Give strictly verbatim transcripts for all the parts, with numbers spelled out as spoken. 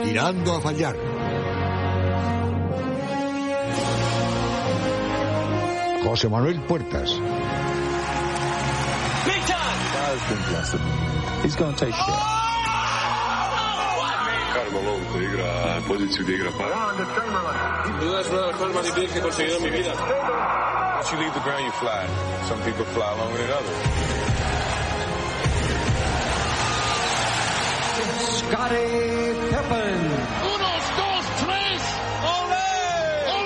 Tirando a fallar. José Manuel Puertas. Carmelo te igra poziciju de igra para. Sin duda es una de las cosas más difíciles que he conseguido en mi vida. Once you leave the ground, you fly. Some people fly longer than others. Scottie Pippen. Unos, dos, tres. ¡Olé!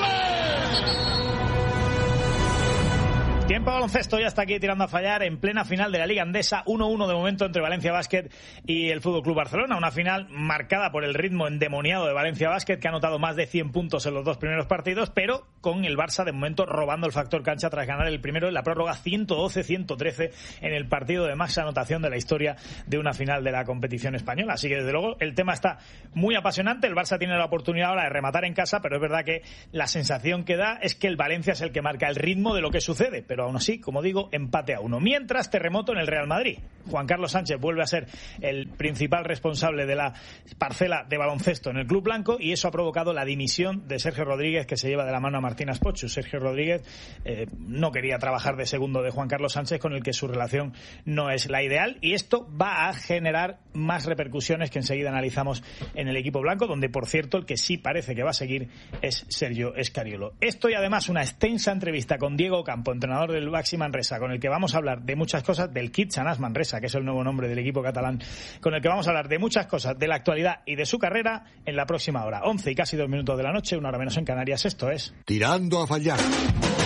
¡Olé! Tiempo de baloncesto, ya está aquí tirando a fallar en plena final de la Liga Endesa, uno uno de momento entre Valencia Basket y el F C Barcelona, una final marcada por el ritmo endemoniado de Valencia Basket, que ha anotado más de cien puntos en los dos primeros partidos, pero con el Barça de momento robando el factor cancha tras ganar el primero en la prórroga ciento doce a ciento trece en el partido de más anotación de la historia de una final de la competición española. Así que desde luego el tema está muy apasionante, el Barça tiene la oportunidad ahora de rematar en casa, pero es verdad que la sensación que da es que el Valencia es el que marca el ritmo de lo que sucede, pero aún así, como digo, empate a uno. Mientras, terremoto en el Real Madrid. Juan Carlos Sánchez vuelve a ser el principal responsable de la parcela de baloncesto en el club blanco, y eso ha provocado la dimisión de Sergio Rodríguez, que se lleva de la mano a Martín Aspochu. Sergio Rodríguez eh, no quería trabajar de segundo de Juan Carlos Sánchez, con el que su relación no es la ideal, y esto va a generar más repercusiones que enseguida analizamos en el equipo blanco, donde, por cierto, el que sí parece que va a seguir es Sergio Escariolo. Esto y además una extensa entrevista con Diego Campo, entrenador del Baxi Manresa, con el que vamos a hablar de muchas cosas, del Kitsanas Manresa, que es el nuevo nombre del equipo catalán, con el que vamos a hablar de muchas cosas de la actualidad y de su carrera en la próxima hora. once y casi dos minutos de la noche, una hora menos en Canarias. Esto es Tirando a fallar.